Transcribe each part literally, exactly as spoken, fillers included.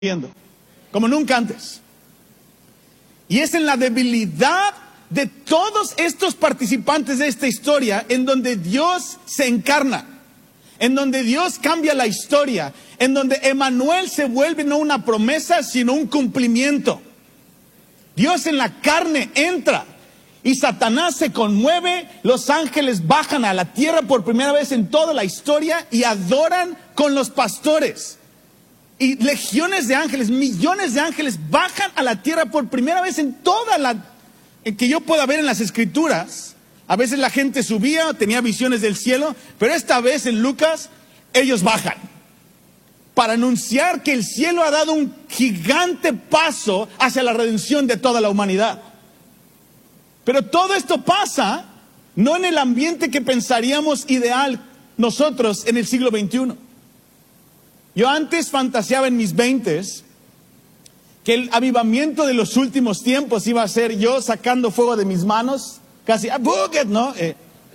viendo, como nunca antes. Y es en la debilidad de todos estos participantes de esta historia en donde Dios se encarna, en donde Dios cambia la historia, en donde Emmanuel se vuelve no una promesa, sino un cumplimiento. Dios en la carne entra y Satanás se conmueve, los ángeles bajan a la tierra por primera vez en toda la historia y adoran con los pastores. Y legiones de ángeles, millones de ángeles bajan a la tierra por primera vez en toda la... que yo pueda ver en las escrituras. A veces la gente subía, tenía visiones del cielo, pero esta vez en Lucas, ellos bajan para anunciar que el cielo ha dado un gigante paso hacia la redención de toda la humanidad. Pero todo esto pasa no en el ambiente que pensaríamos ideal nosotros en el siglo veintiuno. Yo antes fantaseaba en mis veintes que el avivamiento de los últimos tiempos iba a ser yo sacando fuego de mis manos, casi, ah, buget, ¿no? Eh,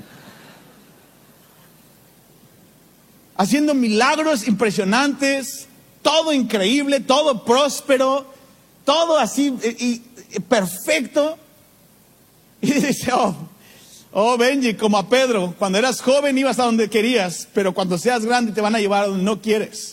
haciendo milagros impresionantes, todo increíble, todo próspero, todo así eh, y, eh, perfecto. Y dice, oh, oh Benji, como a Pedro, cuando eras joven ibas a donde querías, pero cuando seas grande te van a llevar a donde no quieres.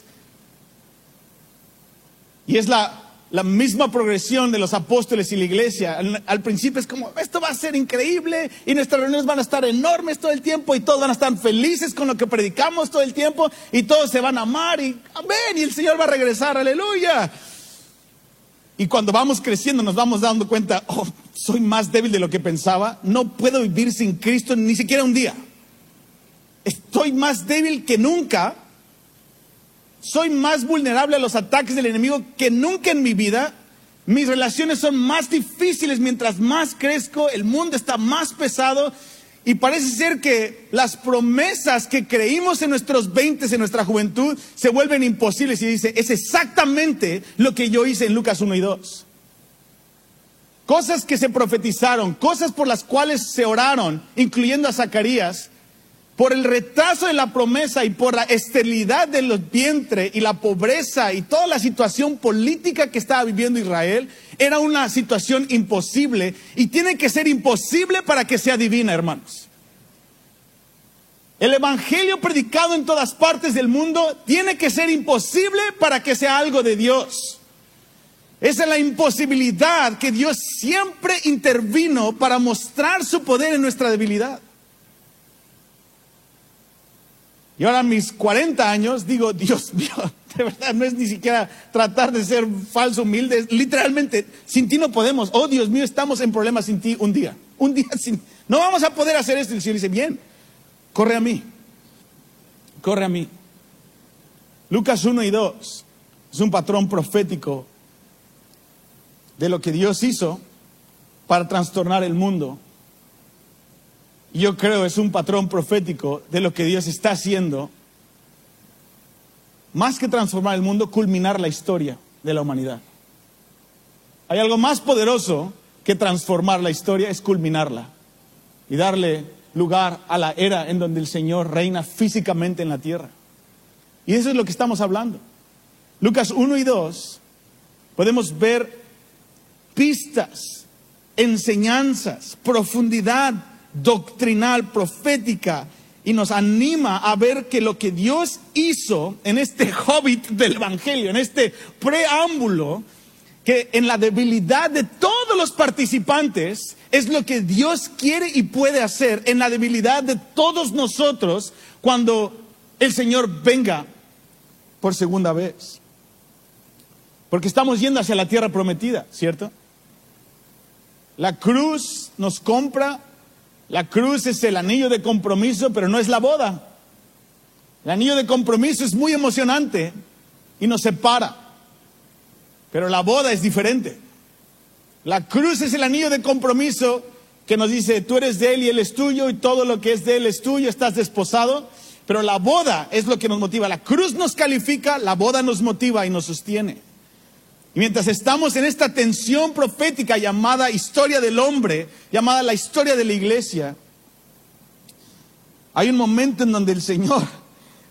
Y es la, la misma progresión de los apóstoles y la iglesia. Al, al principio es como, esto va a ser increíble y nuestras reuniones van a estar enormes todo el tiempo y todos van a estar felices con lo que predicamos todo el tiempo y todos se van a amar y amén, y el Señor va a regresar, aleluya. Y cuando vamos creciendo nos vamos dando cuenta, oh, soy más débil de lo que pensaba, no puedo vivir sin Cristo ni siquiera un día. Estoy más débil que nunca. Soy más vulnerable a los ataques del enemigo que nunca en mi vida. Mis relaciones son más difíciles mientras más crezco. El mundo está más pesado. Y parece ser que las promesas que creímos en nuestros veintes, en nuestra juventud, se vuelven imposibles. Y dice, es exactamente lo que yo hice en Lucas uno y dos. Cosas que se profetizaron, cosas por las cuales se oraron, incluyendo a Zacarías, por el retraso de la promesa y por la esterilidad de los vientres y la pobreza y toda la situación política que estaba viviendo Israel, era una situación imposible y tiene que ser imposible para que sea divina, hermanos. El evangelio predicado en todas partes del mundo tiene que ser imposible para que sea algo de Dios. Esa es la imposibilidad que Dios siempre intervino para mostrar su poder en nuestra debilidad. Y ahora a mis cuarenta años digo, Dios mío, de verdad no es ni siquiera tratar de ser falso, humilde. Literalmente, sin ti no podemos. Oh Dios mío, estamos en problemas sin ti un día. Un día sin... No vamos a poder hacer esto. Y el Señor dice, bien, corre a mí. Corre a mí. Lucas uno y dos es un patrón profético de lo que Dios hizo para trastornar el mundo. Y yo creo es un patrón profético de lo que Dios está haciendo. Más que transformar el mundo, culminar la historia de la humanidad. Hay algo más poderoso que transformar la historia, es culminarla. Y darle lugar a la era en donde el Señor reina físicamente en la tierra. Y eso es lo que estamos hablando. Lucas uno y dos, podemos ver pistas, enseñanzas, profundidad doctrinal, profética, y nos anima a ver que lo que Dios hizo en este hobbit del evangelio, en este preámbulo, que en la debilidad de todos los participantes es lo que Dios quiere y puede hacer en la debilidad de todos nosotros cuando el Señor venga por segunda vez. Porque estamos yendo hacia la tierra prometida, ¿cierto? La cruz nos compra. La cruz es el anillo de compromiso, pero no es la boda. El anillo de compromiso es muy emocionante y nos separa. Pero la boda es diferente. La cruz es el anillo de compromiso que nos dice, tú eres de él y él es tuyo y todo lo que es de él es tuyo, estás desposado. Pero la boda es lo que nos motiva. La cruz nos califica, la boda nos motiva y nos sostiene. Y mientras estamos en esta tensión profética llamada historia del hombre, llamada la historia de la iglesia, hay un momento en donde el Señor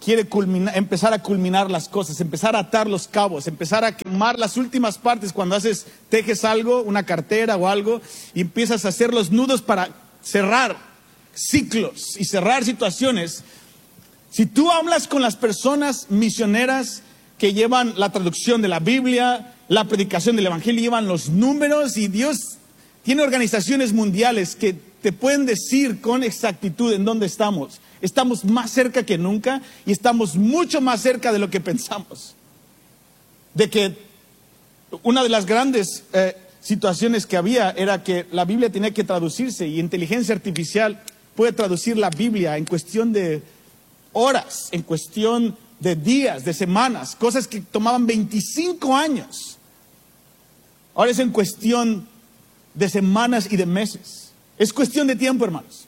quiere culminar, empezar a culminar las cosas, empezar a atar los cabos, empezar a quemar las últimas partes cuando haces, tejes algo, una cartera o algo, y empiezas a hacer los nudos para cerrar ciclos y cerrar situaciones. Si tú hablas con las personas misioneras que llevan la traducción de la Biblia, la predicación del Evangelio, llevan los números, y Dios tiene organizaciones mundiales que te pueden decir con exactitud en dónde estamos. Estamos más cerca que nunca, y estamos mucho más cerca de lo que pensamos. De que una de las grandes eh, situaciones que había era que la Biblia tenía que traducirse, y inteligencia artificial puede traducir la Biblia en cuestión de horas, en cuestión de días, de semanas, cosas que tomaban veinticinco años. Ahora es en cuestión de semanas y de meses. Es cuestión de tiempo, hermanos.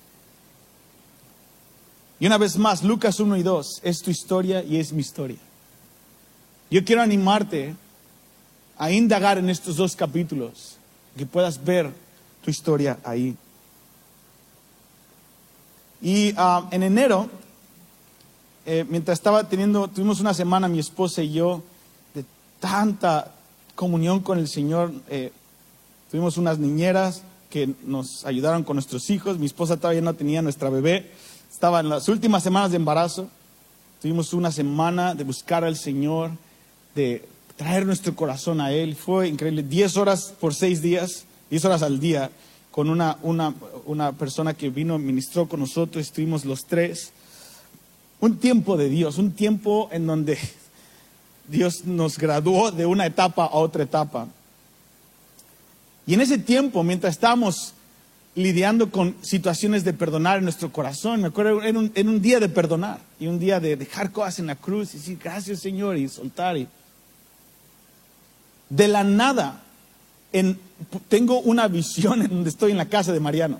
Y una vez más, Lucas uno y dos es tu historia y es mi historia. Yo quiero animarte a indagar en estos dos capítulos, que puedas ver tu historia ahí. Y uh, en enero, eh, mientras estaba teniendo, tuvimos una semana mi esposa y yo de tanta comunión con el Señor. Eh, tuvimos unas niñeras que nos ayudaron con nuestros hijos. Mi esposa todavía no tenía nuestra bebé. Estaba en las últimas semanas de embarazo. Tuvimos una semana de buscar al Señor, de traer nuestro corazón a Él. Fue increíble. Diez horas por seis días, diez horas al día, con una, una, una persona que vino, ministró con nosotros. Estuvimos los tres. Un tiempo de Dios, un tiempo en donde Dios nos graduó de una etapa a otra etapa. Y en ese tiempo, mientras estábamos lidiando con situaciones de perdonar en nuestro corazón, me acuerdo, en un, en un día de perdonar, y un día de dejar cosas en la cruz y decir gracias, Señor, y soltar. Y de la nada, en, tengo una visión en donde estoy en la casa de Mariano.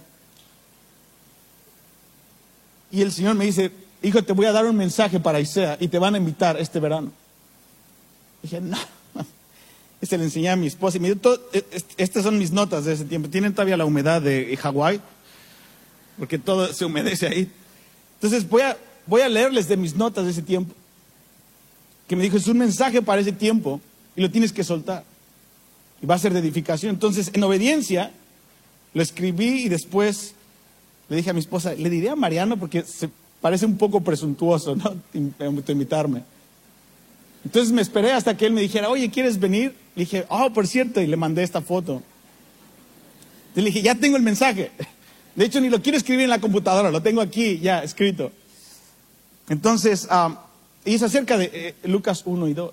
Y el Señor me dice, hijo, te voy a dar un mensaje para Isaiah y te van a invitar este verano. Dije, no. Se le enseñé a mi esposa y me dijo, todo, estas son mis notas de ese tiempo. Tienen todavía la humedad de Hawái, porque todo se humedece ahí. Entonces voy a, voy a leerles de mis notas de ese tiempo. Que me dijo, es un mensaje para ese tiempo y lo tienes que soltar. Y va a ser de edificación. Entonces, en obediencia, lo escribí y después le dije a mi esposa, le diré a Mariano porque se parece un poco presuntuoso, ¿no? Invitarme. Entonces me esperé hasta que él me dijera, oye, ¿quieres venir? Le dije, oh, por cierto, y le mandé esta foto. Entonces le dije, ya tengo el mensaje. De hecho, ni lo quiero escribir en la computadora, lo tengo aquí ya escrito. Entonces, um, y es acerca de eh, Lucas uno y dos.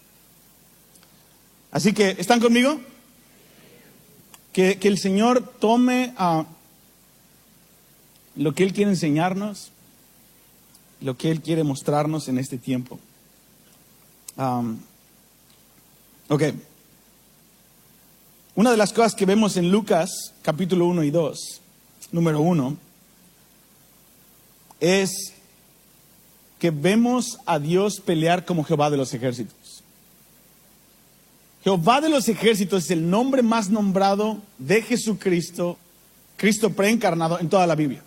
Así que, ¿están conmigo? Que, que el Señor tome uh, lo que Él quiere enseñarnos, lo que Él quiere mostrarnos en este tiempo. Um, ok. Una de las cosas que vemos en Lucas capítulo uno y dos, número uno, es que vemos a Dios pelear como Jehová de los ejércitos. Jehová de los ejércitos es el nombre más nombrado de Jesucristo, Cristo preencarnado en toda la Biblia.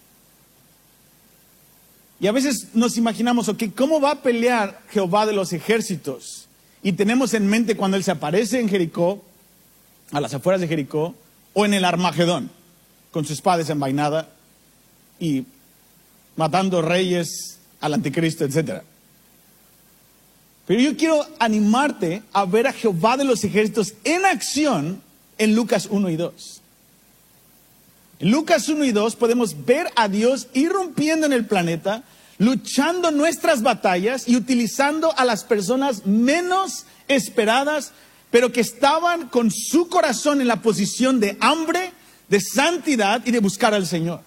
Y a veces nos imaginamos, ok, ¿cómo va a pelear Jehová de los ejércitos? Y tenemos en mente cuando Él se aparece en Jericó, a las afueras de Jericó, o en el Armagedón, con su espada desenvainada y matando reyes al anticristo, etcétera. Pero yo quiero animarte a ver a Jehová de los ejércitos en acción en Lucas uno y dos. En Lucas uno y dos podemos ver a Dios irrumpiendo en el planeta, luchando nuestras batallas y utilizando a las personas menos esperadas, pero que estaban con su corazón en la posición de hambre, de santidad y de buscar al Señor.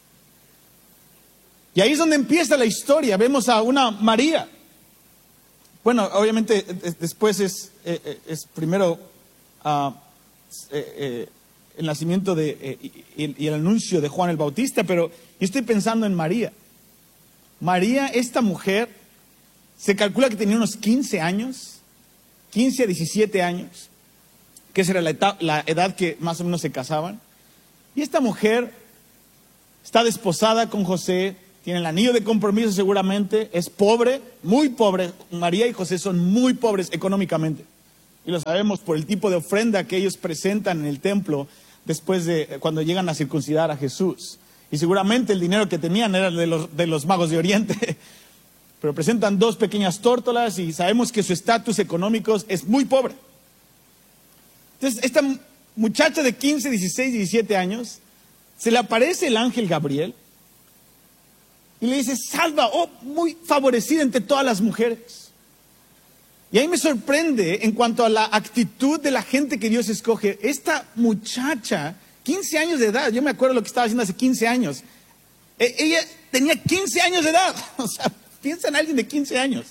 Y ahí es donde empieza la historia. Vemos a una María. Bueno, obviamente después es, es primero uh, eh, eh, el nacimiento de, eh, y, y el anuncio de Juan el Bautista, pero yo estoy pensando en María. María, esta mujer, se calcula que tenía unos quince años, quince a diecisiete años, que esa era la, etapa, la edad que más o menos se casaban. Y esta mujer está desposada con José, tiene el anillo de compromiso seguramente, es pobre, muy pobre. María y José son muy pobres económicamente. Y lo sabemos por el tipo de ofrenda que ellos presentan en el templo después de cuando llegan a circuncidar a Jesús. Y seguramente el dinero que tenían era de los, de los magos de Oriente. Pero presentan dos pequeñas tórtolas y sabemos que su estatus económico es muy pobre. Entonces, esta muchacha de quince, dieciséis, diecisiete años, se le aparece el ángel Gabriel y le dice: salva, oh, muy favorecida entre todas las mujeres. Y ahí me sorprende en cuanto a la actitud de la gente que Dios escoge. Esta muchacha, quince años de edad, yo me acuerdo lo que estaba haciendo hace quince años. E- ella tenía quince años de edad. O sea, piensa en alguien de quince años.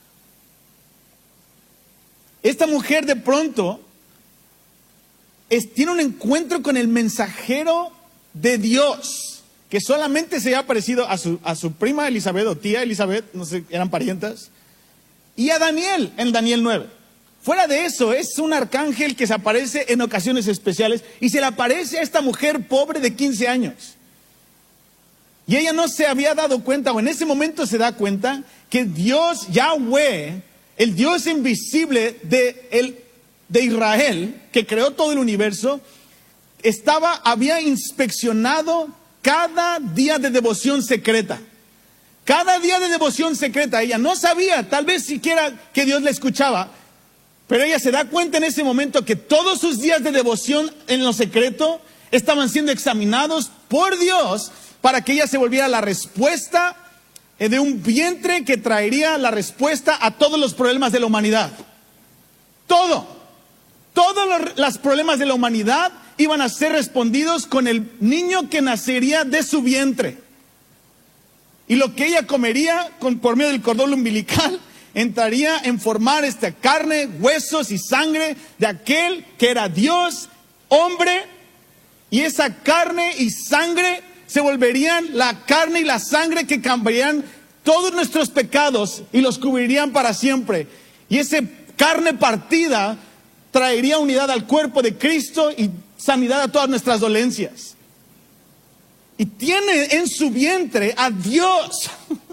Esta mujer de pronto es, tiene un encuentro con el mensajero de Dios, que solamente se había parecido a su, a su prima Elizabeth o tía Elizabeth, no sé, eran parientas, y a Daniel en Daniel nueve. Fuera de eso, es un arcángel que se aparece en ocasiones especiales y se le aparece a esta mujer pobre de quince años. Y ella no se había dado cuenta, o en ese momento se da cuenta, que Dios, Yahweh, el Dios invisible de, el, de Israel, que creó todo el universo, estaba, había inspeccionado cada día de devoción secreta. Cada día de devoción secreta. Ella no sabía, tal vez siquiera que Dios la escuchaba, pero ella se da cuenta en ese momento que todos sus días de devoción en lo secreto estaban siendo examinados por Dios para que ella se volviera la respuesta de un vientre que traería la respuesta a todos los problemas de la humanidad. Todo, todos los, los problemas de la humanidad iban a ser respondidos con el niño que nacería de su vientre. Y lo que ella comería con, por medio del cordón umbilical entraría en formar esta carne, huesos y sangre de aquel que era Dios, hombre, y esa carne y sangre se volverían la carne y la sangre que cambiarían todos nuestros pecados y los cubrirían para siempre. Y esa carne partida traería unidad al cuerpo de Cristo y sanidad a todas nuestras dolencias. Y tiene en su vientre a Dios.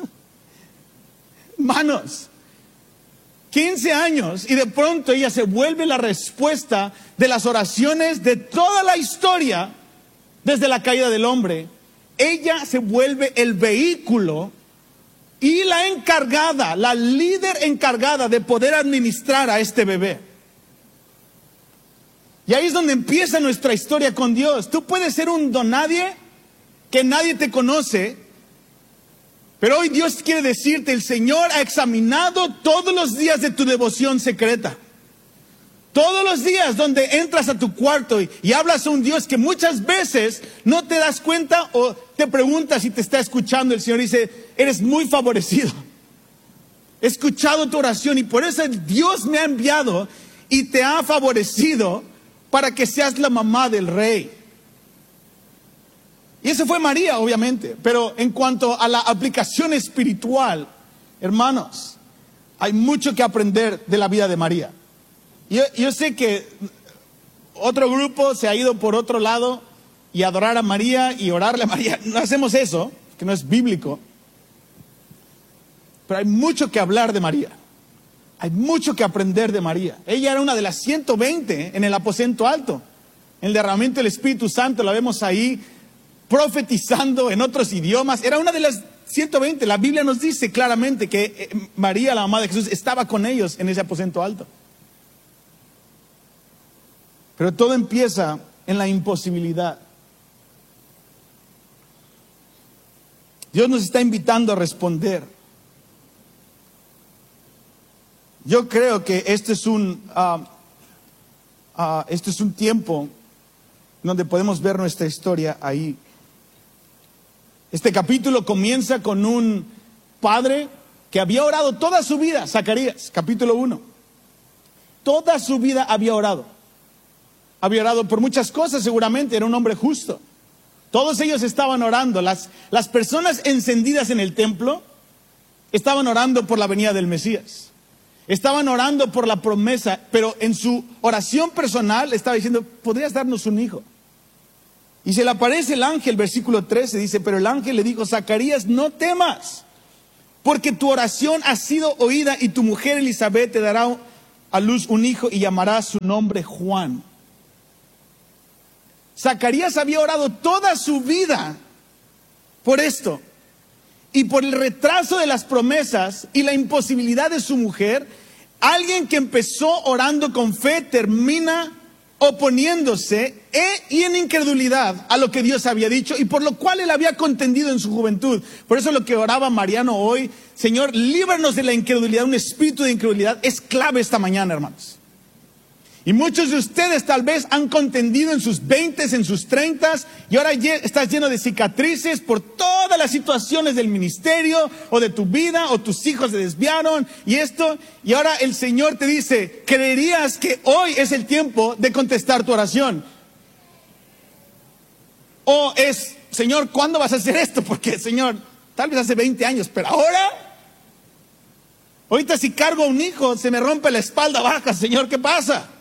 Manos, quince años, y de pronto ella se vuelve la respuesta de las oraciones de toda la historia desde la caída del hombre. Ella se vuelve el vehículo y la encargada, la líder encargada de poder administrar a este bebé. Y ahí es donde empieza nuestra historia con Dios. Tú puedes ser un donadie, que nadie te conoce, pero hoy Dios quiere decirte: el Señor ha examinado todos los días de tu devoción secreta. Todos los días donde entras a tu cuarto y, y hablas a un Dios que muchas veces no te das cuenta o te preguntas si te está escuchando. El Señor dice: eres muy favorecido. He escuchado tu oración y por eso Dios me ha enviado y te ha favorecido para que seas la mamá del rey. Y eso fue María, obviamente. Pero en cuanto a la aplicación espiritual, hermanos, hay mucho que aprender de la vida de María. Yo, yo sé que otro grupo se ha ido por otro lado y adorar a María y orarle a María. No hacemos eso, que no es bíblico. Pero hay mucho que hablar de María. Hay mucho que aprender de María. Ella era una de las ciento veinte en el aposento alto. En el derramamiento del Espíritu Santo la vemos ahí profetizando en otros idiomas. Era una de las ciento veinte. La Biblia nos dice claramente que María, la mamá de Jesús, estaba con ellos en ese aposento alto. Pero todo empieza en la imposibilidad. Dios nos está invitando a responder. Yo creo que este es un, uh, uh, este es un tiempo donde podemos ver nuestra historia ahí. Este capítulo comienza con un padre que había orado toda su vida, Zacarías, capítulo uno. Toda su vida había orado. Había orado por muchas cosas, seguramente, era un hombre justo. Todos ellos estaban orando. Las, las personas encendidas en el templo estaban orando por la venida del Mesías. Estaban orando por la promesa, pero en su oración personal estaba diciendo: ¿podrías darnos un hijo? Y se le aparece el ángel, versículo trece, dice, pero el ángel le dijo, Zacarías, no temas, porque tu oración ha sido oída y tu mujer Elizabeth te dará a luz un hijo y llamará su nombre Juan. Zacarías había orado toda su vida por esto. Y por el retraso de las promesas y la imposibilidad de su mujer, alguien que empezó orando con fe termina oponiéndose e, y en incredulidad a lo que Dios había dicho y por lo cual él había contendido en su juventud. Por eso lo que oraba Mariano hoy, Señor, líbranos de la incredulidad, un espíritu de incredulidad, es clave esta mañana, hermanos. Y muchos de ustedes tal vez han contendido en sus veintes, en sus treintas, y ahora estás lleno de cicatrices por todas las situaciones del ministerio, o de tu vida, o tus hijos se desviaron, y esto, y ahora el Señor te dice, ¿creerías que hoy es el tiempo de contestar tu oración? O es, Señor, ¿cuándo vas a hacer esto? Porque, Señor, tal vez hace veinte años, pero ahora, ahorita si cargo a un hijo, se me rompe la espalda baja, Señor, ¿qué pasa?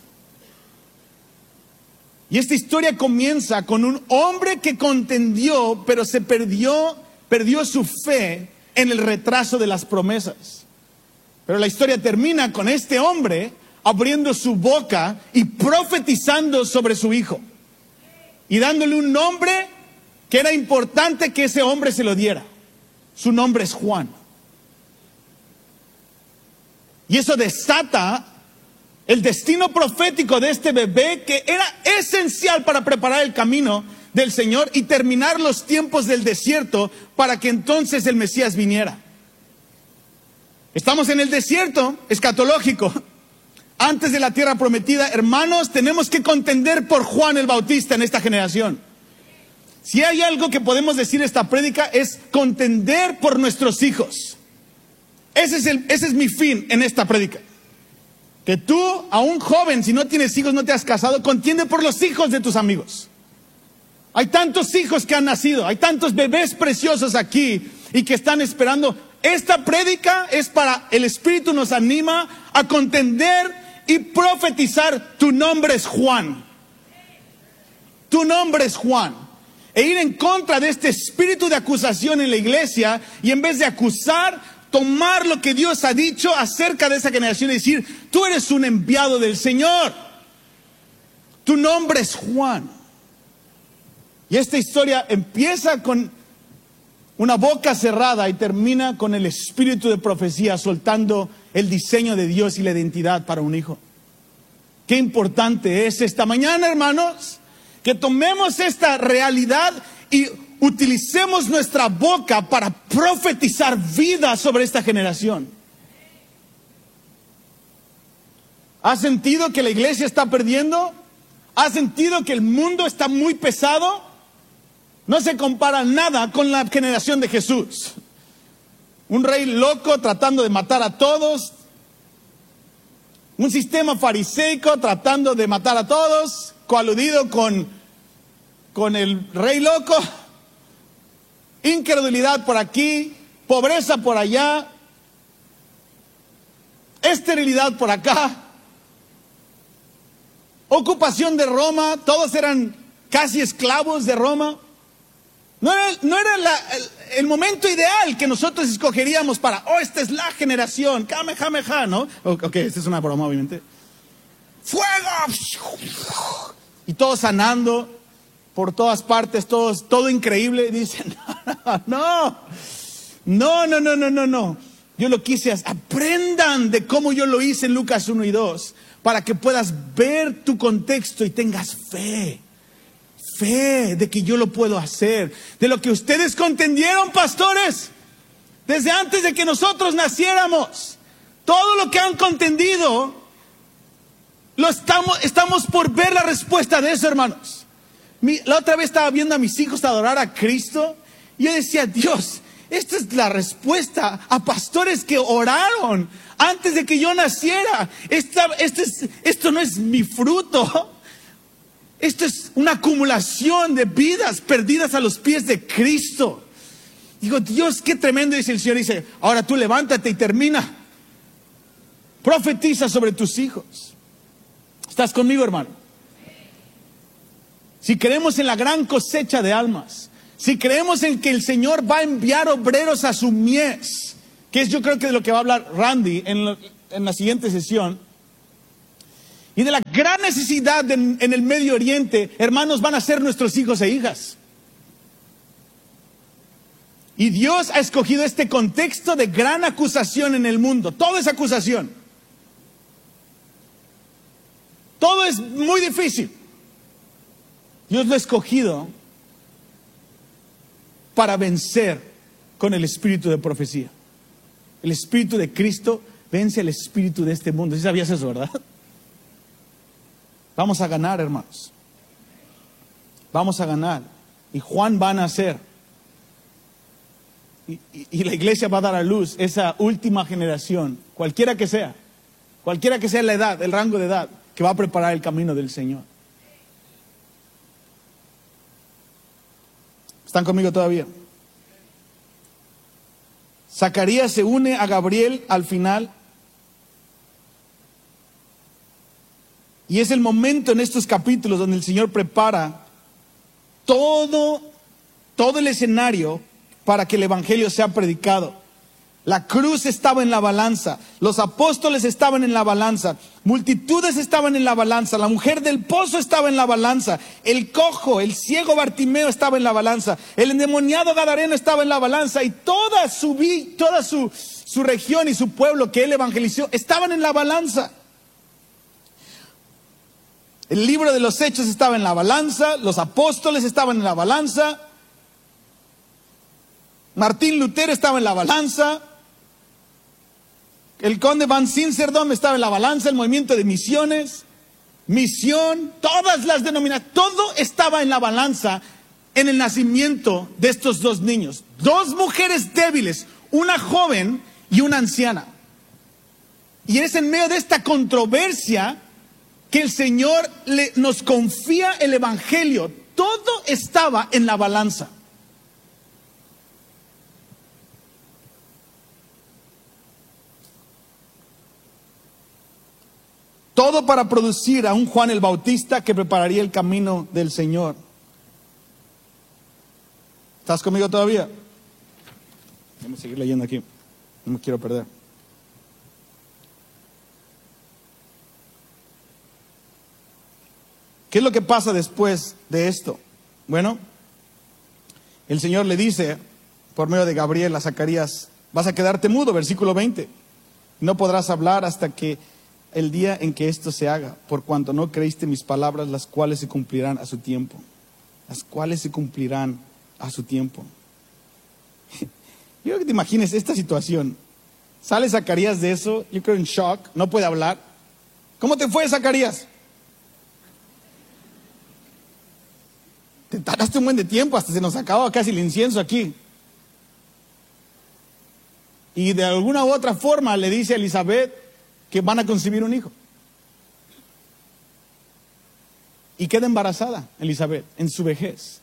Y esta historia comienza con un hombre que contendió, pero se perdió, perdió su fe en el retraso de las promesas. Pero la historia termina con este hombre abriendo su boca y profetizando sobre su hijo. Y dándole un nombre que era importante que ese hombre se lo diera. Su nombre es Juan. Y eso desata el destino profético de este bebé que era esencial para preparar el camino del Señor y terminar los tiempos del desierto para que entonces el Mesías viniera. Estamos en el desierto escatológico, antes de la tierra prometida. Hermanos, tenemos que contender por Juan el Bautista en esta generación. Si hay algo que podemos decir esta prédica es contender por nuestros hijos. Ese es, el, ese es mi fin en esta prédica. Que tú, aún joven, si no tienes hijos, no te has casado, contiende por los hijos de tus amigos. Hay tantos hijos que han nacido, hay tantos bebés preciosos aquí y que están esperando. Esta prédica es para, el Espíritu nos anima a contender y profetizar. Tu nombre es Juan. Tu nombre es Juan. E ir en contra de este espíritu de acusación en la iglesia y en vez de acusar, tomar lo que Dios ha dicho acerca de esa generación y decir, tú eres un enviado del Señor. Tu nombre es Juan. Y esta historia empieza con una boca cerrada y termina con el espíritu de profecía soltando el diseño de Dios y la identidad para un hijo. Qué importante es esta mañana, hermanos, que tomemos esta realidad y utilicemos nuestra boca para profetizar vida sobre esta generación. ¿Has sentido que la iglesia está perdiendo? ¿Has sentido que el mundo está muy pesado? No se compara nada con la generación de Jesús. Un rey loco tratando de matar a todos. Un sistema fariseico tratando de matar a todos, coaludido con, con el rey loco. Incredulidad por aquí, pobreza por allá, esterilidad por acá, ocupación de Roma, todos eran casi esclavos de Roma. No era, no era la, el, el momento ideal que nosotros escogeríamos para, oh, esta es la generación, kamehameha, ¿no? Ok, esta es una broma, obviamente. ¡Fuego! Y todos sanando por todas partes, todos, todo increíble. Dicen, no, no, no, no, no, no, no. Yo lo quise hacer. Aprendan de cómo yo lo hice en Lucas uno y dos, para que puedas ver tu contexto y tengas fe. Fe de que yo lo puedo hacer. De lo que ustedes contendieron, pastores, desde antes de que nosotros naciéramos. Todo lo que han contendido, lo estamos, estamos por ver la respuesta de eso, hermanos. Mi, la otra vez estaba viendo a mis hijos adorar a Cristo y yo decía, Dios, esta es la respuesta a pastores que oraron antes de que yo naciera. Esta, este es, esto no es mi fruto. Esto es una acumulación de vidas perdidas a los pies de Cristo. Digo, Dios, qué tremendo. Dice el Señor, dice, ahora tú levántate y termina. Profetiza sobre tus hijos. ¿Estás conmigo, hermano? si creemos en la gran cosecha de almas, si creemos en que el Señor va a enviar obreros a su mies, que es yo creo que de lo que va a hablar Randy en, lo, en la siguiente sesión, y de la gran necesidad de, en el Medio Oriente, hermanos, van a ser nuestros hijos e hijas. Y Dios ha escogido este contexto de gran acusación en el mundo. Todo es acusación. Todo es muy difícil. Dios lo ha escogido para vencer con el espíritu de profecía. El espíritu de Cristo vence el espíritu de este mundo. ¿Sí sabías eso, verdad? Vamos a ganar, hermanos. Vamos a ganar. Y Juan va a nacer. Y, y, y la iglesia va a dar a luz esa última generación, cualquiera que sea, cualquiera que sea la edad, el rango de edad, que va a preparar el camino del Señor. ¿Están conmigo todavía? Zacarías se une a Gabriel al final. Y es el momento en estos capítulos donde el Señor prepara todo, todo el escenario para que el evangelio sea predicado. La cruz estaba en la balanza, los apóstoles estaban en la balanza, multitudes estaban en la balanza, la mujer del pozo estaba en la balanza, el cojo, el ciego Bartimeo estaba en la balanza, el endemoniado gadareno estaba en la balanza, y toda su vi, toda su, su región y su pueblo que él evangelizó estaban en la balanza. El libro de los Hechos estaba en la balanza, los apóstoles estaban en la balanza, Martín Lutero estaba en la balanza, el conde Van Zinzendorf estaba en la balanza, el movimiento de misiones, misión, todas las denominaciones, todo estaba en la balanza en el nacimiento de estos dos niños. Dos mujeres débiles, una joven y una anciana. Y es en medio de esta controversia que el Señor le, nos confía el evangelio. Todo estaba en la balanza. Todo para producir a un Juan el Bautista que prepararía el camino del Señor. ¿Estás conmigo todavía? Vamos a seguir leyendo aquí. No me quiero perder. ¿Qué es lo que pasa después de esto? Bueno, el Señor le dice, por medio de Gabriel a Zacarías, vas a quedarte mudo, versículo veinte. No podrás hablar hasta que el día en que esto se haga, por cuanto no creíste mis palabras, las cuales se cumplirán a su tiempo. Las cuales se cumplirán a su tiempo. Yo creo que te imagines esta situación. Sale Zacarías de eso, yo creo en shock, no puede hablar. ¿Cómo te fue, Zacarías? Te tardaste un buen de tiempo, hasta se nos acabó casi el incienso aquí. Y de alguna u otra forma le dice a Elizabeth que van a concebir un hijo. Y queda embarazada Elizabeth en su vejez.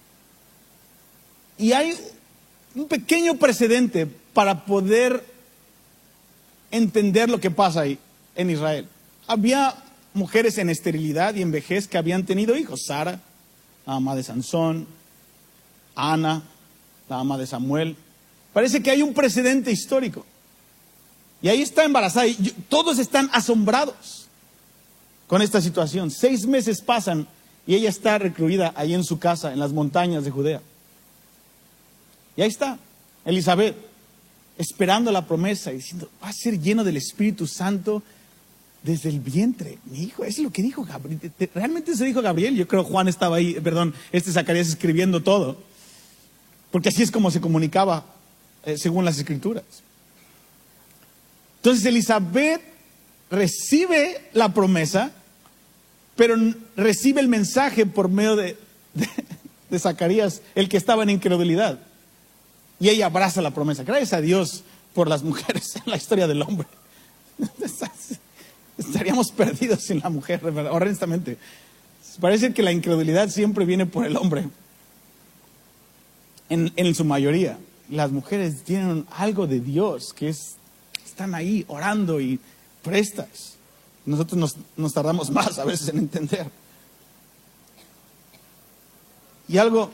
Y hay un pequeño precedente para poder entender lo que pasa ahí en Israel. Había mujeres en esterilidad y en vejez que habían tenido hijos. Sara, la mamá de Sansón, Ana, la mamá de Samuel. Parece que hay un precedente histórico. Y ahí está embarazada. Y yo, todos están asombrados con esta situación. Seis meses pasan y ella está recluida ahí en su casa, en las montañas de Judea. Y ahí está Elizabeth, esperando la promesa y diciendo, va a ser lleno del Espíritu Santo desde el vientre. Mi hijo, es lo que dijo Gabriel. Realmente se dijo Gabriel. Yo creo Juan estaba ahí, perdón, este Zacarías escribiendo todo. Porque así es como se comunicaba eh, según las Escrituras. Entonces Elizabeth recibe la promesa, pero recibe el mensaje por medio de, de, de Zacarías, el que estaba en incredulidad. Y ella abraza la promesa. Gracias a Dios por las mujeres en la historia del hombre. Estaríamos perdidos sin la mujer, honestamente. Parece que la incredulidad siempre viene por el hombre. En, en su mayoría. Las mujeres tienen algo de Dios que es... Están ahí orando y prestas. Nosotros nos, nos tardamos más a veces en entender. Y algo,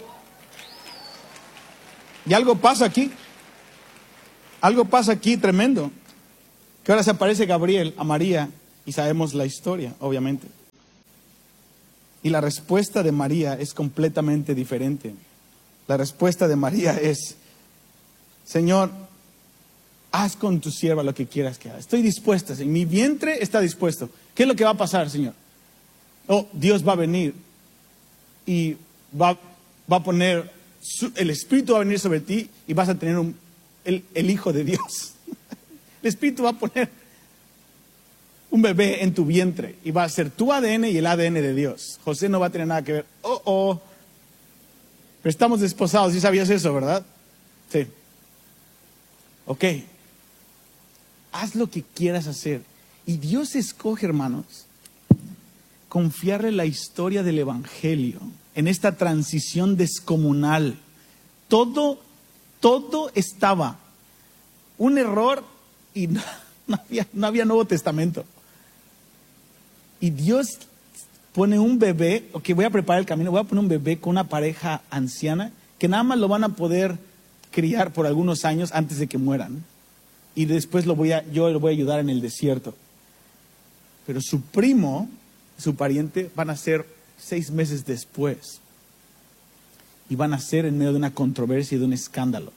y algo pasa aquí. Algo pasa aquí tremendo. Que ahora se aparece Gabriel a María y sabemos la historia, obviamente. Y la respuesta de María es completamente diferente. La respuesta de María es: Señor, haz con tu sierva lo que quieras que haga. Estoy dispuesta, Señor. Mi vientre está dispuesto. ¿Qué es lo que va a pasar, Señor? Oh, Dios va a venir y va, va a poner, su, el Espíritu va a venir sobre ti y vas a tener un, el, el Hijo de Dios. El Espíritu va a poner un bebé en tu vientre y va a ser tu A D N y el A D N de Dios. José no va a tener nada que ver. Oh, oh. Pero estamos desposados, ¿sí sabías eso, verdad? Sí. Ok. Haz lo que quieras hacer. Y Dios escoge, hermanos, confiarle la historia del Evangelio en esta transición descomunal. Todo, todo estaba un error y no, no había, no había Nuevo Testamento. Y Dios pone un bebé, ok, voy a preparar el camino, voy a poner un bebé con una pareja anciana que nada más lo van a poder criar por algunos años antes de que mueran. Y después lo voy a, yo lo voy a ayudar en el desierto. Pero su primo, su pariente, van a ser seis meses después. Y van a ser en medio de una controversia y de un escándalo.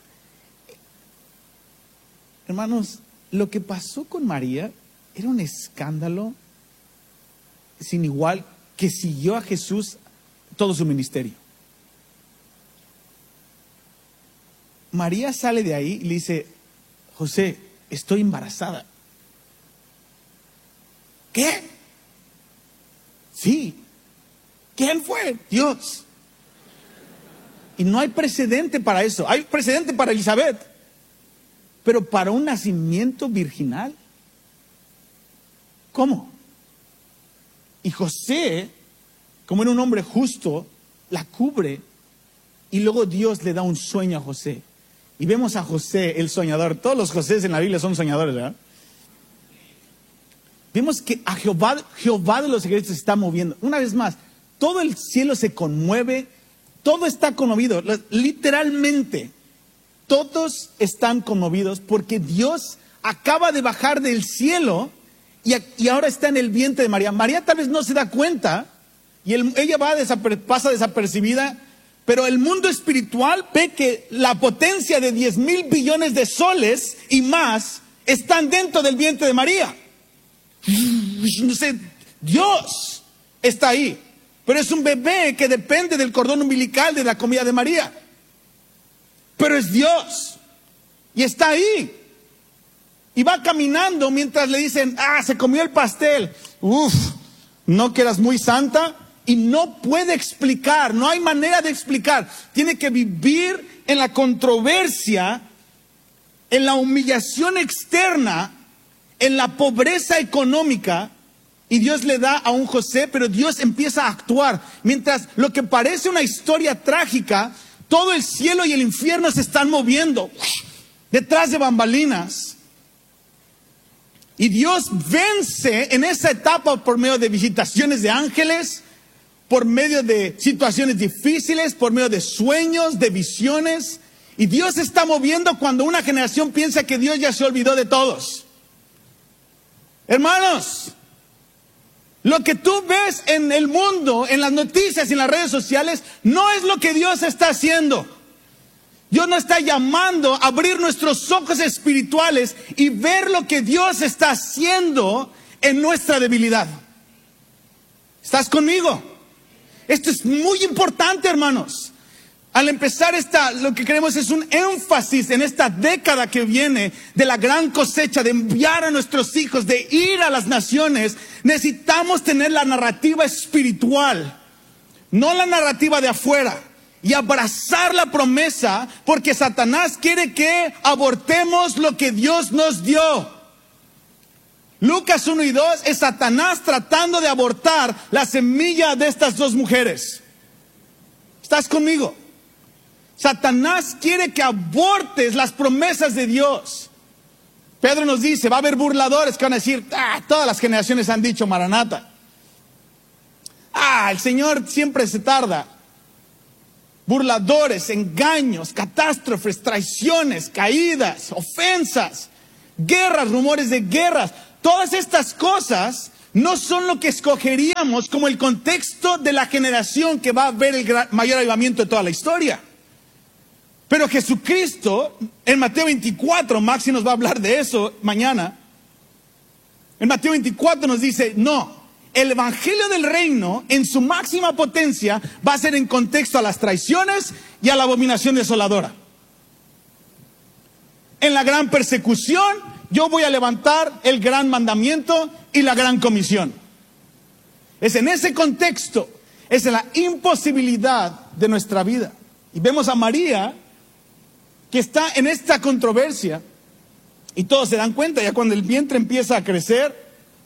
Hermanos, lo que pasó con María era un escándalo sin igual que siguió a Jesús todo su ministerio. María sale de ahí y le dice: José, estoy embarazada. ¿Qué? Sí. ¿Quién fue? Dios. Y no hay precedente para eso. Hay precedente para Elizabeth, pero para un nacimiento virginal, ¿cómo? Y José, como era un hombre justo, la cubre. Y luego Dios le da un sueño a José. Y vemos a José, el soñador. Todos los Josés en la Biblia son soñadores, ¿verdad? Vemos que a Jehová, Jehová de los ejércitos se está moviendo. Una vez más, todo el cielo se conmueve. Todo está conmovido. Literalmente, todos están conmovidos porque Dios acaba de bajar del cielo y, y ahora está en el vientre de María. María tal vez no se da cuenta y el, ella va desaper, pasa desapercibida. Pero el mundo espiritual ve que la potencia de diez mil billones de soles y más están dentro del vientre de María. Dios está ahí, pero es un bebé que depende del cordón umbilical de la comida de María. Pero es Dios y está ahí. Y va caminando mientras le dicen: ah, se comió el pastel. Uf, ¿no que eras muy santa? Y no puede explicar, no hay manera de explicar. Tiene que vivir en la controversia, en la humillación externa, en la pobreza económica. Y Dios le da a un José, pero Dios empieza a actuar. Mientras lo que parece una historia trágica, todo el cielo y el infierno se están moviendo detrás de bambalinas. Y Dios vence en esa etapa por medio de visitaciones de ángeles, por medio de situaciones difíciles, por medio de sueños, de visiones. Y Dios se está moviendo cuando una generación piensa que Dios ya se olvidó de todos. Hermanos, lo que tú ves en el mundo, en las noticias y en las redes sociales, no es lo que Dios está haciendo. Dios nos está llamando a abrir nuestros ojos espirituales y ver lo que Dios está haciendo en nuestra debilidad. ¿Estás conmigo? Esto es muy importante, hermanos. Al empezar esta, lo que queremos es un énfasis en esta década que viene de la gran cosecha, de enviar a nuestros hijos, de ir a las naciones. Necesitamos tener la narrativa espiritual, no la narrativa de afuera, y abrazar la promesa, porque Satanás quiere que abortemos lo que Dios nos dio. Lucas uno y dos es Satanás tratando de abortar la semilla de estas dos mujeres. ¿Estás conmigo? Satanás quiere que abortes las promesas de Dios. Pedro nos dice, va a haber burladores que van a decir: ah, todas las generaciones han dicho Maranata. Ah, el Señor siempre se tarda. burladores, engaños, catástrofes, traiciones, caídas, ofensas, guerras, rumores de guerras. Todas estas cosas no son lo que escogeríamos como el contexto de la generación que va a ver el gran, mayor avivamiento de toda la historia. Pero Jesucristo, en Mateo veinticuatro, Maxi nos va a hablar de eso mañana. En Mateo veinticuatro nos dice, no, el evangelio del reino en su máxima potencia va a ser en contexto a las traiciones y a la abominación desoladora. En la gran persecución, yo voy a levantar el gran mandamiento y la gran comisión. Es en ese contexto, es en la imposibilidad de nuestra vida. Y vemos a María, que está en esta controversia, y todos se dan cuenta, ya cuando el vientre empieza a crecer,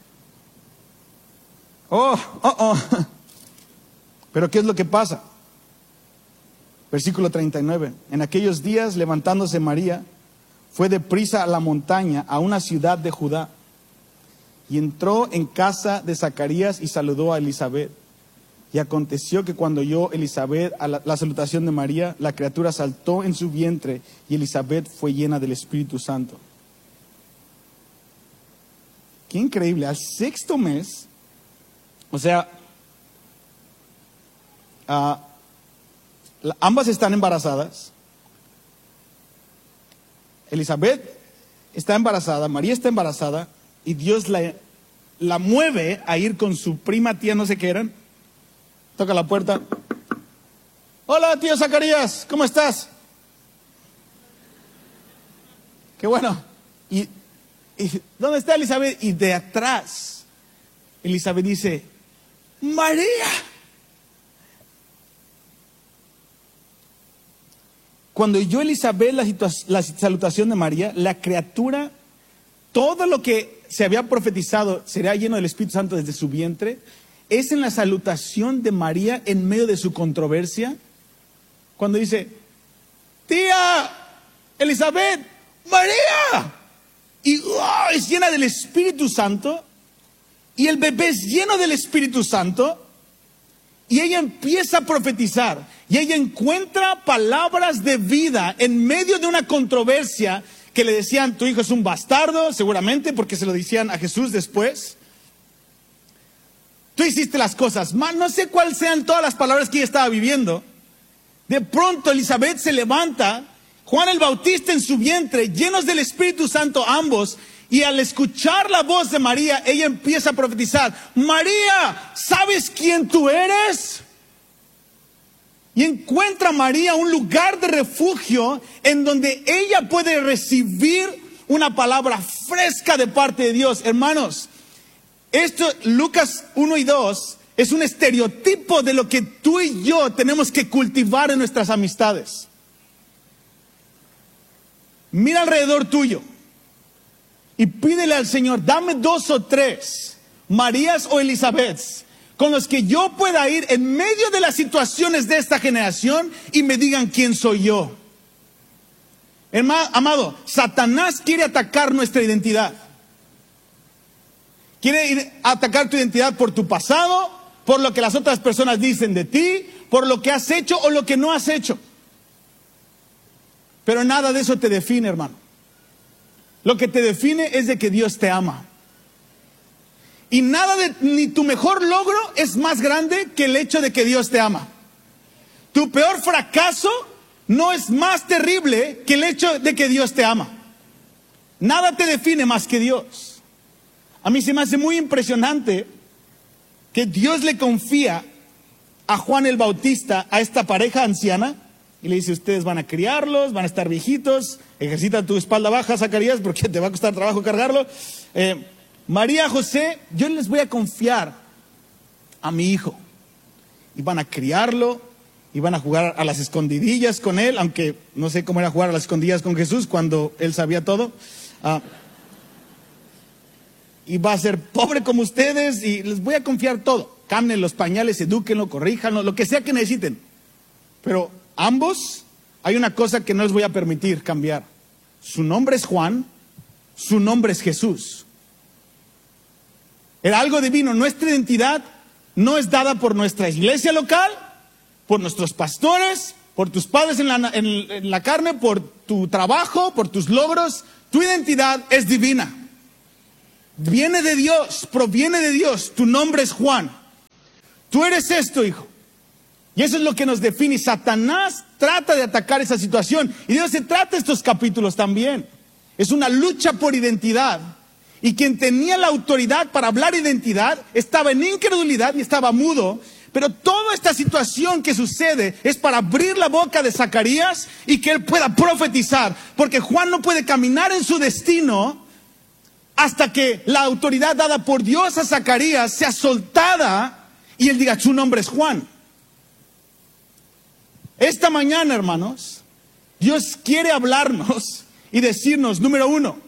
oh, oh, oh. Pero ¿qué es lo que pasa? Versículo treinta y nueve. En aquellos días, levantándose María, fue deprisa a la montaña, a una ciudad de Judá, y entró en casa de Zacarías y saludó a Elizabeth. Y aconteció que cuando oyó Elizabeth a la, la salutación de María, la criatura saltó en su vientre, y Elizabeth fue llena del Espíritu Santo. Qué increíble, al sexto mes, o sea, uh, la, ambas están embarazadas. Elizabeth está embarazada, María está embarazada, y Dios la, la mueve a ir con su prima, tía, no sé qué eran. Toca la puerta. Hola, tío Zacarías, ¿cómo estás? Qué bueno. ¿Y, y dónde está Elizabeth? Y de atrás, Elizabeth dice, María. Cuando oyó Elizabeth la, la salutación de María, la criatura, todo lo que se había profetizado sería lleno del Espíritu Santo desde su vientre. Es en la salutación de María en medio de su controversia, cuando dice, tía Elizabeth, María, y oh, es llena del Espíritu Santo, y el bebé es lleno del Espíritu Santo, y ella empieza a profetizar, y ella encuentra palabras de vida en medio de una controversia que le decían, tu hijo es un bastardo, seguramente, porque se lo decían a Jesús después. Tú hiciste las cosas mal, no sé cuáles sean todas las palabras que ella estaba viviendo. De pronto Elizabeth se levanta, Juan el Bautista en su vientre, llenos del Espíritu Santo ambos, y al escuchar la voz de María, ella empieza a profetizar, María, ¿sabes quién tú eres? Y encuentra María un lugar de refugio en donde ella puede recibir una palabra fresca de parte de Dios. Hermanos, esto, Lucas uno y dos, es un estereotipo de lo que tú y yo tenemos que cultivar en nuestras amistades. Mira alrededor tuyo y pídele al Señor, dame dos o tres, Marías o Elizabeths, con los que yo pueda ir en medio de las situaciones de esta generación y me digan quién soy yo. Hermano, amado, Satanás quiere atacar nuestra identidad. Quiere ir a atacar tu identidad por tu pasado, por lo que las otras personas dicen de ti, por lo que has hecho o lo que no has hecho. Pero nada de eso te define, hermano. Lo que te define es de que Dios te ama. Y nada de, ni tu mejor logro es más grande que el hecho de que Dios te ama. Tu peor fracaso no es más terrible que el hecho de que Dios te ama. Nada te define más que Dios. A mí se me hace muy impresionante que Dios le confía a Juan el Bautista, a esta pareja anciana, y le dice, ustedes van a criarlos, van a estar viejitos, ejercita tu espalda baja, Zacarías, porque te va a costar trabajo cargarlo. Eh, María, José, yo les voy a confiar a mi hijo, y van a criarlo, y van a jugar a las escondidillas con él, aunque no sé cómo era jugar a las escondidillas con Jesús cuando él sabía todo. Ah, y va a ser pobre como ustedes, y les voy a confiar todo. Cambien los pañales, edúquenlo, corríjanlo, lo que sea que necesiten. Pero ambos, hay una cosa que no les voy a permitir cambiar. Su nombre es Juan, su nombre es Jesús. Era algo divino. Nuestra identidad no es dada por nuestra iglesia local, por nuestros pastores, por tus padres en la, en, en la carne, por tu trabajo, por tus logros. Tu identidad es divina. Viene de Dios, proviene de Dios. Tu nombre es Juan. Tú eres esto, hijo. Y eso es lo que nos define. Y Satanás trata de atacar esa situación. Y de eso se trata estos capítulos también. Es una lucha por identidad. Y quien tenía la autoridad para hablar identidad estaba en incredulidad y estaba mudo. Pero toda esta situación que sucede es para abrir la boca de Zacarías y que él pueda profetizar. Porque Juan no puede caminar en su destino hasta que la autoridad dada por Dios a Zacarías sea soltada y él diga, su nombre es Juan. Esta mañana, hermanos, Dios quiere hablarnos y decirnos, número uno,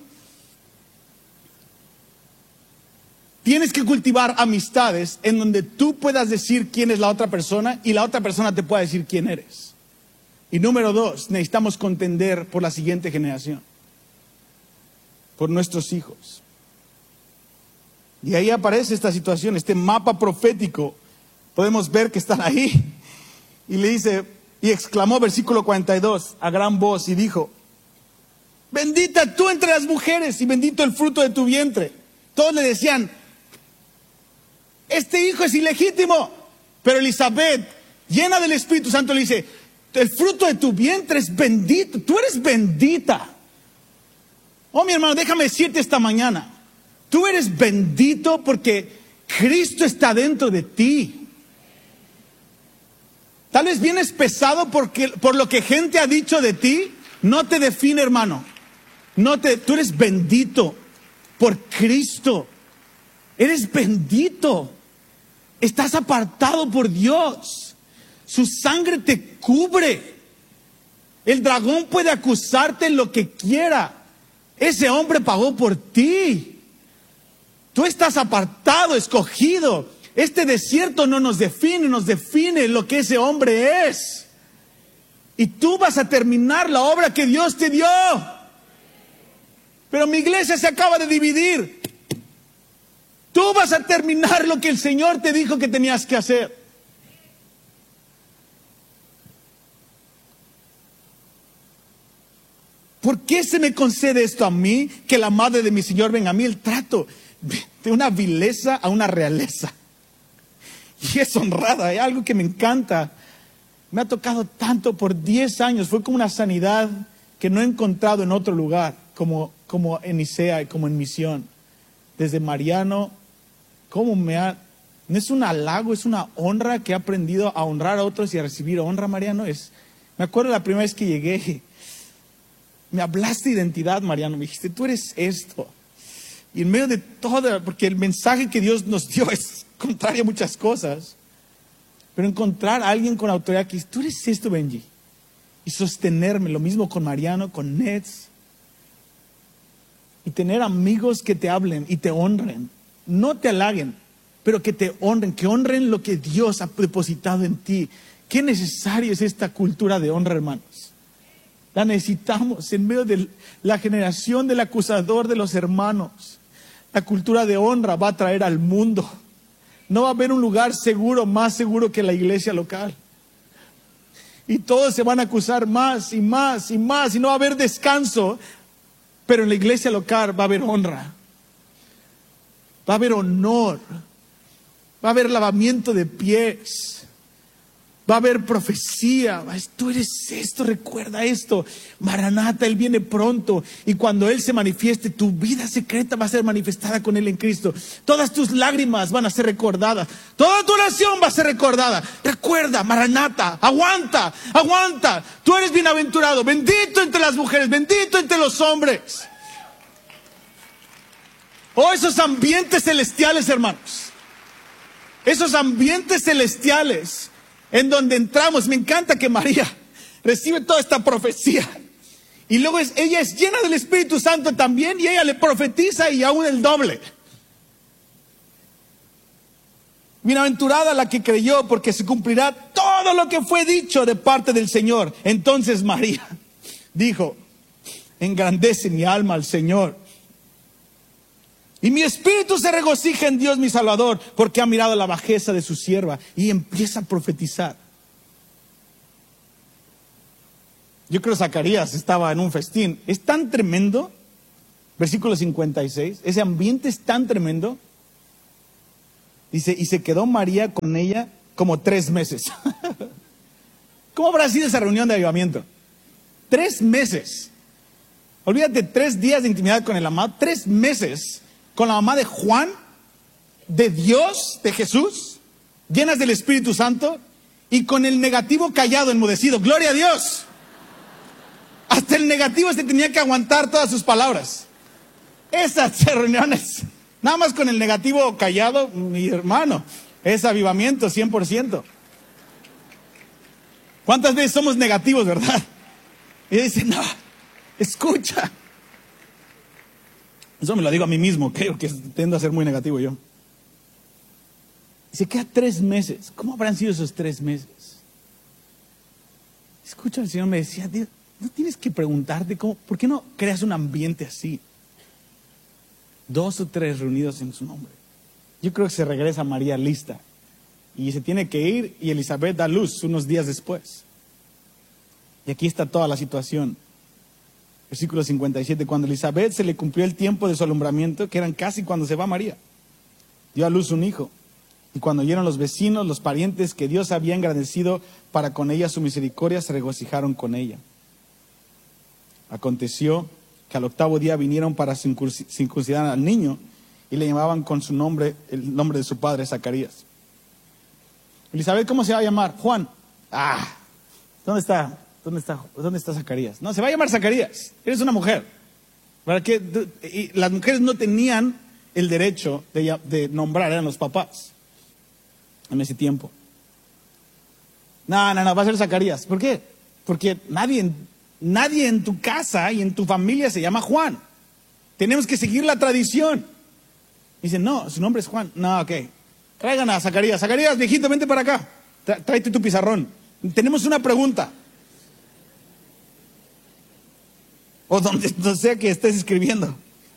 tienes que cultivar amistades en donde tú puedas decir quién es la otra persona y la otra persona te pueda decir quién eres. Y número dos, necesitamos contender por la siguiente generación, por nuestros hijos. Y ahí aparece esta situación, este mapa profético. Podemos ver que están ahí. Y le dice, y exclamó, versículo cuarenta y dos, a gran voz, y dijo, bendita tú entre las mujeres y bendito el fruto de tu vientre. Todos le decían, este hijo es ilegítimo. Pero Elizabeth, llena del Espíritu Santo, le dice, el fruto de tu vientre es bendito, tú eres bendita. Oh, mi hermano, déjame decirte esta mañana, tú eres bendito porque Cristo está dentro de ti. Tal vez vienes pesado porque, por lo que gente ha dicho de ti, no te define, hermano. No te, tú eres bendito por Cristo. Eres bendito. Estás apartado por Dios. Su sangre te cubre. El dragón puede acusarte en lo que quiera. Ese hombre pagó por ti. Tú estás apartado, escogido. Este desierto no nos define, nos define lo que ese hombre es. Y tú vas a terminar la obra que Dios te dio. Pero mi iglesia se acaba de dividir. Tú vas a terminar lo que el Señor te dijo que tenías que hacer. ¿Por qué se me concede esto a mí? Que la madre de mi Señor venga a mí. El trato de una vileza a una realeza. Y es honrada, hay algo que me encanta. Me ha tocado tanto por diez años. Fue como una sanidad que no he encontrado en otro lugar, como, como en Nicea y como en Misión. Desde Mariano, cómo me ha... No es un halago, es una honra que he aprendido a honrar a otros y a recibir honra, Mariano. Es, me acuerdo la primera vez que llegué, me hablaste de identidad, Mariano. Me dijiste, tú eres esto. Y en medio de todo, porque el mensaje que Dios nos dio es contrario a muchas cosas, pero encontrar a alguien con autoridad que dice, tú eres esto, Benji, y sostenerme, lo mismo con Mariano, con Nets, y tener amigos que te hablen y te honren, no te halaguen, pero que te honren, que honren lo que Dios ha depositado en ti. Qué necesario es esta cultura de honra, hermanos. La necesitamos en medio de la generación del acusador de los hermanos. La cultura de honra va a traer al mundo. No va a haber un lugar seguro, más seguro que la iglesia local. Y todos se van a acusar más y más y más y no va a haber descanso. Pero en la iglesia local va a haber honra. Va a haber honor. Va a haber lavamiento de pies. Va a haber profecía. Tú eres esto, recuerda esto. Maranata, Él viene pronto. Y cuando Él se manifieste, tu vida secreta va a ser manifestada con Él en Cristo. Todas tus lágrimas van a ser recordadas. Toda tu oración va a ser recordada. Recuerda, Maranata, aguanta, aguanta. Tú eres bienaventurado, bendito entre las mujeres, bendito entre los hombres. Oh, esos ambientes celestiales, hermanos. Esos ambientes celestiales en donde entramos. Me encanta que María recibe toda esta profecía. Y luego es, ella es llena del Espíritu Santo también. Y ella le profetiza y aún el doble. Bienaventurada la que creyó, porque se cumplirá todo lo que fue dicho de parte del Señor. Entonces María dijo, engrandece mi alma al Señor. Y mi espíritu se regocija en Dios mi Salvador, porque ha mirado la bajeza de su sierva. Y empieza a profetizar. Yo creo que Zacarías estaba en un festín. Es tan tremendo, versículo cincuenta y seis, ese ambiente es tan tremendo. Dice, y se quedó María con ella como tres meses. ¿Cómo habrá sido esa reunión de avivamiento? Tres meses. Olvídate, tres días de intimidad con el amado, tres meses con la mamá de Juan, de Dios, de Jesús, llenas del Espíritu Santo, y con el negativo callado, enmudecido. ¡Gloria a Dios! Hasta el negativo se tenía que aguantar todas sus palabras. Esas reuniones, nada más con el negativo callado, mi hermano, es avivamiento cien por ciento. ¿Cuántas veces somos negativos, verdad? Y dice, no, escucha. Eso me lo digo a mí mismo, creo que tiendo a ser muy negativo yo. Se queda tres meses. ¿Cómo habrán sido esos tres meses? Escucha, el Señor me decía, Dios, no tienes que preguntarte cómo, ¿por qué no creas un ambiente así? Dos o tres reunidos en su nombre. Yo creo que se regresa María lista y se tiene que ir, y Elizabeth da luz unos días después. Y aquí está toda la situación. Versículo cincuenta y siete, cuando a Elizabeth se le cumplió el tiempo de su alumbramiento, que eran casi cuando se va María, dio a luz un hijo. Y cuando oyeron los vecinos, los parientes, que Dios había engrandecido para con ella su misericordia, se regocijaron con ella. Aconteció que al octavo día vinieron para circuncidar al niño y le llamaban con su nombre, el nombre de su padre, Zacarías. Elizabeth, ¿cómo se va a llamar? Juan. Ah, ¿dónde está? ¿Dónde está, ¿Dónde está Zacarías? No, se va a llamar Zacarías. Eres una mujer. ¿Para qué? Y las mujeres no tenían el derecho de, de nombrar, eran los papás en ese tiempo. No, no, no, va a ser Zacarías. ¿Por qué? Porque nadie, nadie en tu casa y en tu familia se llama Juan. Tenemos que seguir la tradición. Dicen, no, su nombre es Juan. No, ok. Traigan a Zacarías. Zacarías, viejito, vente para acá. Tráete tu pizarrón. Tenemos una pregunta. O donde no sea que estés escribiendo.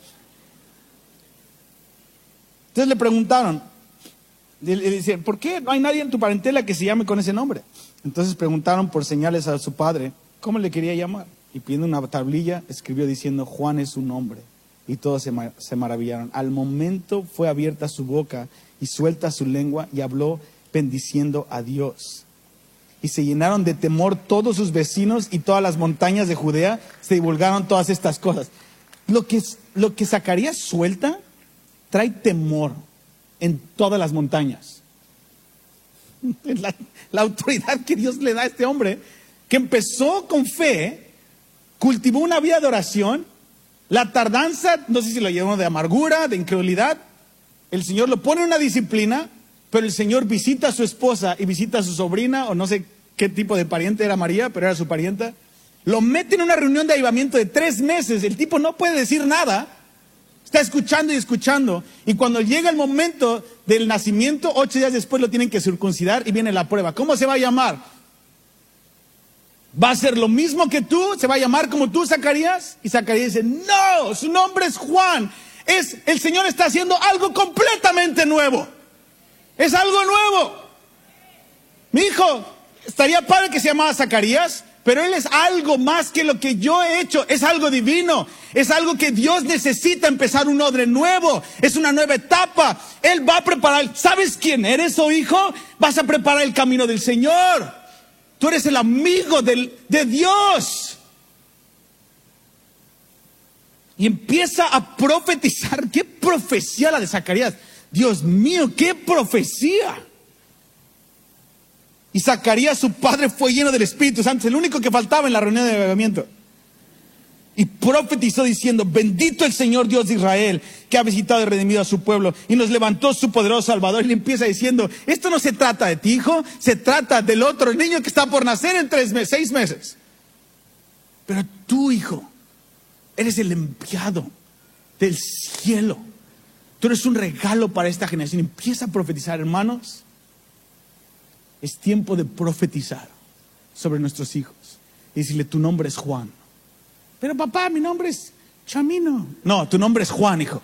Entonces le preguntaron, le, le decían, ¿por qué no hay nadie en tu parentela que se llame con ese nombre? Entonces preguntaron por señales a su padre, ¿cómo le quería llamar? Y pidiendo una tablilla, escribió diciendo, Juan es su nombre. Y todos se, mar- se maravillaron. Al momento fue abierta su boca y suelta su lengua y habló bendiciendo a Dios. Y se llenaron de temor todos sus vecinos, y todas las montañas de Judea se divulgaron todas estas cosas. Lo que, lo que Zacarías suelta trae temor en todas las montañas. La, la autoridad que Dios le da a este hombre, que empezó con fe, cultivó una vida de oración, la tardanza, no sé si lo llevó de amargura, de incredulidad. El Señor lo pone en una disciplina, pero el Señor visita a su esposa y visita a su sobrina, o no sé qué tipo de pariente era María, pero era su parienta. Lo mete en una reunión de avivamiento de tres meses. El tipo no puede decir nada. Está escuchando y escuchando. Y cuando llega el momento del nacimiento, ocho días después lo tienen que circuncidar y viene la prueba. ¿Cómo se va a llamar? ¿Va a ser lo mismo que tú? ¿Se va a llamar como tú, Zacarías? Y Zacarías dice, no, su nombre es Juan. Es, el Señor está haciendo algo completamente nuevo. Es algo nuevo. Mi hijo, estaría padre que se llamara Zacarías, pero él es algo más que lo que yo he hecho. Es algo divino. Es algo que Dios necesita empezar un odre nuevo. Es una nueva etapa. Él va a preparar. ¿Sabes quién eres, oh hijo? Vas a preparar el camino del Señor. Tú eres el amigo del, de Dios. Y empieza a profetizar. ¿Qué profecía la de Zacarías? Dios mío, qué profecía. Y Zacarías, su padre, fue lleno del Espíritu Santo, el único que faltaba en la reunión de avivamiento. Y profetizó diciendo, bendito el Señor Dios de Israel, que ha visitado y redimido a su pueblo, y nos levantó su poderoso Salvador. Y le empieza diciendo, esto no se trata de ti, hijo, se trata del otro, el niño que está por nacer en tres meses, seis meses. Pero tú, hijo, eres el enviado del cielo. Tú eres un regalo para esta generación. Empieza a profetizar, hermanos. Es tiempo de profetizar sobre nuestros hijos. Y decirle, tu nombre es Juan. Pero papá, mi nombre es Chamino. No, tu nombre es Juan, hijo.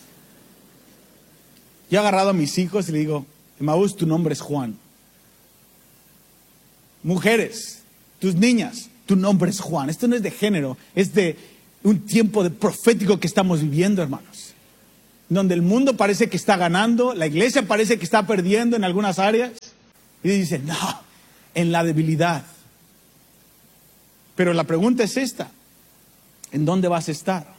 Yo he agarrado a mis hijos y le digo, Emaús, tu nombre es Juan. Mujeres, tus niñas, Tu nombre es Juan. Esto no es de género, es de un tiempo de profético que estamos viviendo, hermanos. Donde el mundo parece que está ganando, la iglesia parece que está perdiendo en algunas áreas. Y dice, no, en la debilidad. Pero la pregunta es esta: ¿en dónde vas a estar?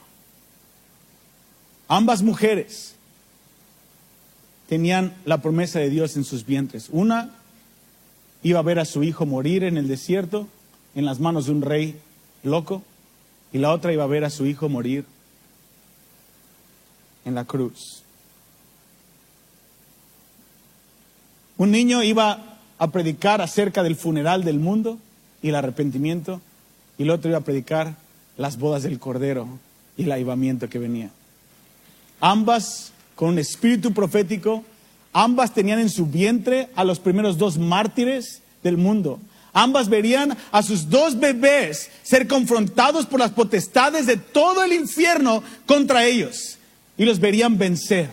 Ambas mujeres tenían la promesa de Dios en sus vientres. Una iba a ver a su hijo morir en el desierto, en las manos de un rey loco, y la otra iba a ver a su hijo morir en la cruz. Un niño iba a predicar acerca del funeral del mundo y el arrepentimiento, y el otro iba a predicar las bodas del Cordero y el avivamiento que venía. Ambas con un espíritu profético, ambas tenían en su vientre a los primeros dos mártires del mundo. Ambas verían a sus dos bebés ser confrontados por las potestades de todo el infierno contra ellos, y los verían vencer.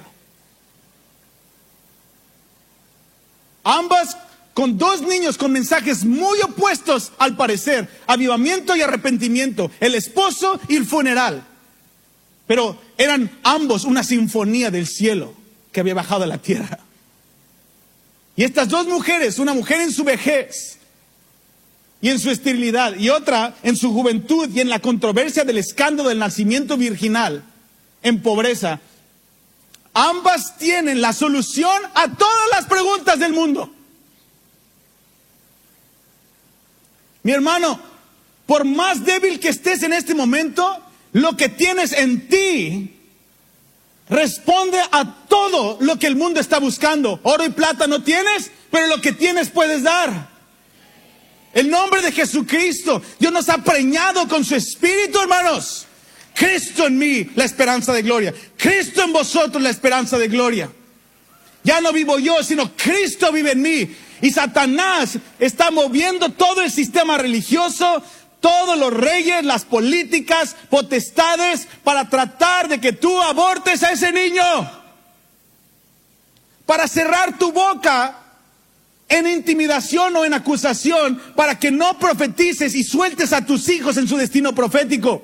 Ambas con dos niños con mensajes muy opuestos al parecer: avivamiento y arrepentimiento, el esposo y el funeral. Pero eran ambos una sinfonía del cielo que había bajado a la tierra. Y estas dos mujeres, una mujer en su vejez y en su esterilidad, y otra en su juventud y en la controversia del escándalo del nacimiento virginal, en pobreza, ambas tienen la solución a todas las preguntas del mundo. Mi hermano, por más débil que estés en este momento, lo que tienes en ti responde a todo lo que el mundo está buscando. Oro y plata no tienes, pero lo que tienes puedes dar. El nombre de Jesucristo. Dios nos ha preñado con su espíritu, hermanos. Cristo en mí, la esperanza de gloria. Cristo en vosotros, la esperanza de gloria. Ya no vivo yo, sino Cristo vive en mí. Y Satanás está moviendo todo el sistema religioso, todos los reyes, las políticas, potestades, para tratar de que tú abortes a ese niño. Para cerrar tu boca en intimidación o en acusación, para que no profetices y sueltes a tus hijos en su destino profético.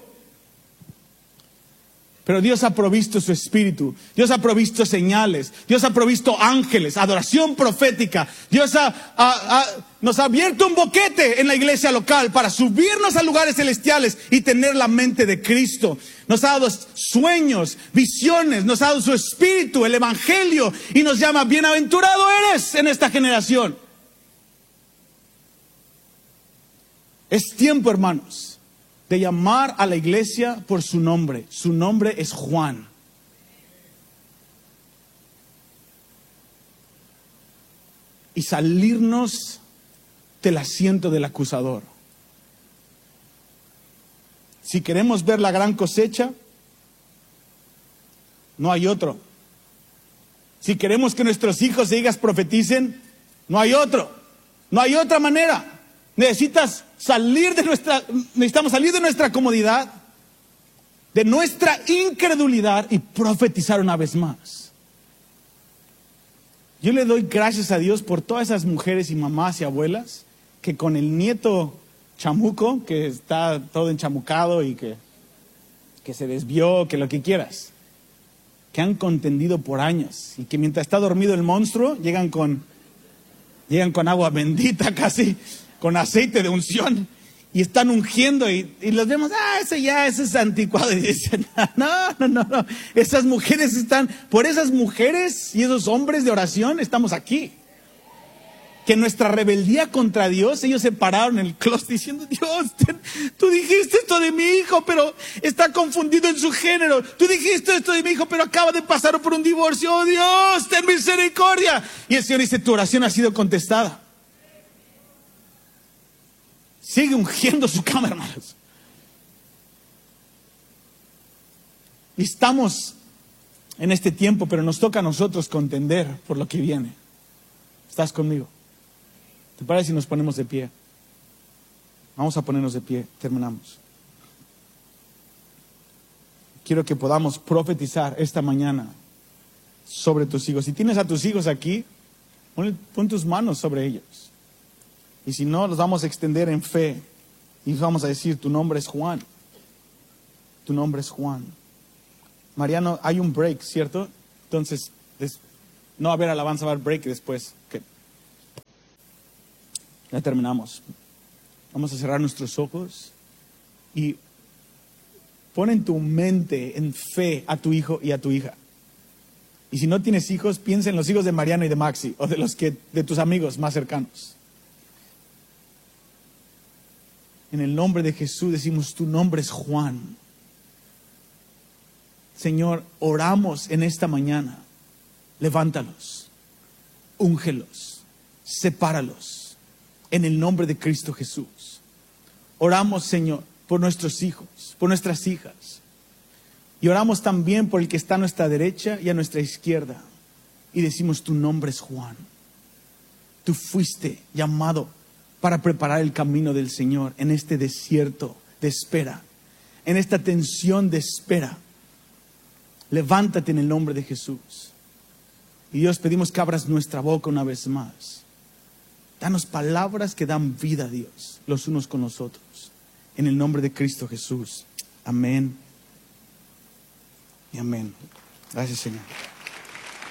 Pero Dios ha provisto su espíritu, Dios ha provisto señales, Dios ha provisto ángeles, adoración profética. Dios ha, ha, ha, nos ha abierto un boquete en la iglesia local para subirnos a lugares celestiales y tener la mente de Cristo. Nos ha dado sueños, visiones, nos ha dado su espíritu, el evangelio, y nos llama: bienaventurado eres en esta generación. Es tiempo, hermanos, de llamar a la iglesia por su nombre. Su nombre es Juan. Y salirnos del asiento del acusador. Si queremos ver la gran cosecha, no hay otro. Si queremos que nuestros hijos e hijas profeticen, no hay otro. No hay otra manera. Necesitas salir de nuestra, necesitamos salir de nuestra comodidad, de nuestra incredulidad, y profetizar una vez más. Yo le doy gracias a Dios por todas esas mujeres y mamás y abuelas que con el nieto chamuco, que está todo enchamucado y que, que se desvió, que lo que quieras, que han contendido por años, y que mientras está dormido el monstruo, llegan con, llegan con agua bendita casi, con aceite de unción, y están ungiendo, y, y los vemos: ah, ese ya, ese es anticuado. Y dicen: no, no, no, no, esas mujeres están, por esas mujeres y esos hombres de oración estamos aquí. Que nuestra rebeldía contra Dios, ellos se pararon en el closet diciendo: Dios, ten, tú dijiste esto de mi hijo, pero está confundido en su género. Tú dijiste esto de mi hijo, pero acaba de pasar por un divorcio. Oh Dios, ten misericordia. Y el Señor dice: tu oración ha sido contestada. Sigue ungiendo su cama, hermanos. Y estamos en este tiempo, pero nos toca a nosotros contender por lo que viene. ¿Estás conmigo? ¿Te parece si nos ponemos de pie? Vamos a ponernos de pie, terminamos. Quiero que podamos profetizar esta mañana sobre tus hijos. Si tienes a tus hijos aquí, pon, pon tus manos sobre ellos. Y si no, los vamos a extender en fe Y vamos a decir, tu nombre es Juan. Tu nombre es Juan. Mariano, hay un break, ¿cierto? Entonces, des... no va a haber alabanza, va a haber break después. Okay. Ya terminamos. Vamos a cerrar nuestros ojos y pon en tu mente, en fe, a tu hijo y a tu hija. Y si no tienes hijos, piensa en los hijos de Mariano y de Maxi, o de los que, de tus amigos más cercanos. En el nombre de Jesús decimos, tu nombre es Juan. Señor, oramos en esta mañana. Levántalos, úngelos, sepáralos, en el nombre de Cristo Jesús. Oramos, Señor, por nuestros hijos, por nuestras hijas. Y oramos también por el que está a nuestra derecha y a nuestra izquierda. Y decimos, tu nombre es Juan. Tú fuiste llamado para preparar el camino del Señor en este desierto de espera, en esta tensión de espera. Levántate en el nombre de Jesús. Y Dios, pedimos que abras nuestra boca una vez más. Danos palabras que dan vida a Dios, los unos con los otros. En el nombre de Cristo Jesús. Amén. Y amén. Gracias, Señor.